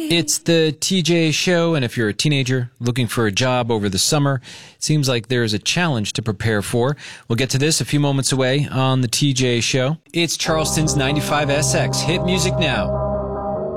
It's the TJ Show, and if you're a teenager looking for a job over the summer, it seems like there's a challenge to prepare for. We'll get to this a few moments away on the TJ Show. It's Charleston's 95SX Hit Music Now.